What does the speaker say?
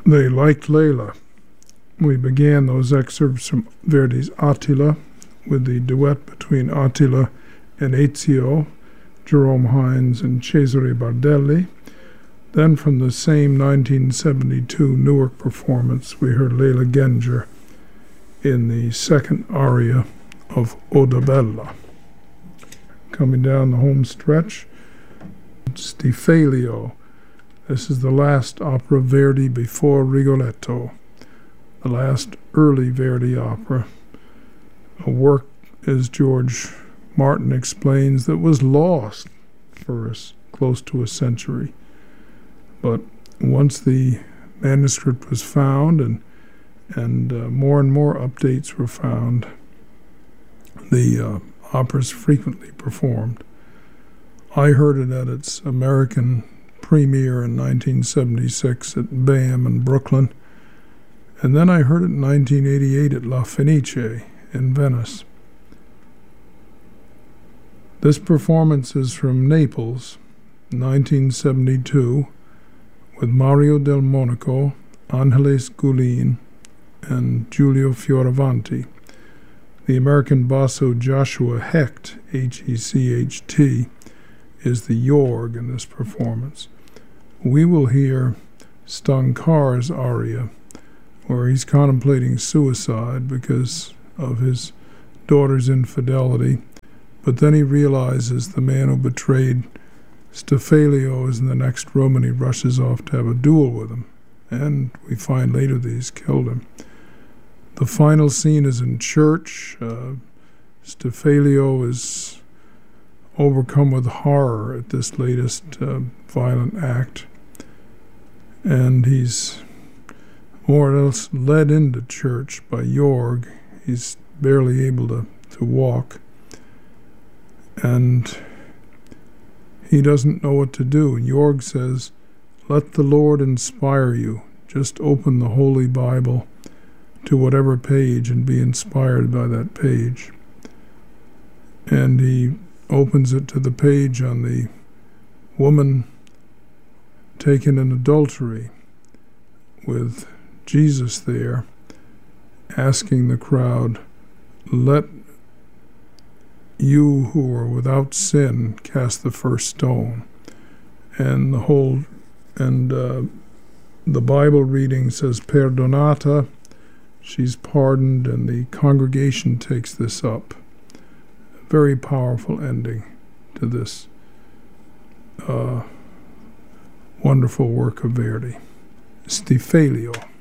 They liked Layla. We began those excerpts from Verdi's Attila with the duet between Attila and Ezio, Jerome Hines and Cesare Bardelli. Then from the same 1972 Newark performance, we heard Layla Genjer in the second aria of Oda Bella. Coming down the home stretch, Stifalio. This is the last opera Verdi before Rigoletto, the last early Verdi opera, a work, as George Martin explains, that was lost for close to a century. But once the manuscript was found and more updates were found, the opera's frequently performed. I heard it at its American premiere in 1976 at BAM in Brooklyn, and then I heard it in 1988 at La Fenice in Venice. This performance is from Naples, 1972, with Mario del Monaco, Angeles Gullin, and Giulio Fioravanti. The American basso Joshua Hecht, H-E-C-H-T, is the Jorg in this performance. We will hear Stankar's aria, where he's contemplating suicide because of his daughter's infidelity, but then he realizes the man who betrayed Stifalio is in the next room, and he rushes off to have a duel with him, and we find later that he's killed him. The final scene is in church. Stifalio is overcome with horror at this latest violent act, and he's more or less led into church by Jorg. He's barely able to walk, and he doesn't know what to do. And Jorg says, "Let the Lord inspire you. Just open the Holy Bible to whatever page and be inspired by that page." And he opens it to the page on the woman taken in adultery, with Jesus there asking the crowd, "Let you who are without sin cast the first stone." And the Bible reading says, "Perdonata," she's pardoned, and the congregation takes this up. A very powerful ending to this wonderful work of Verdi. Stifalio.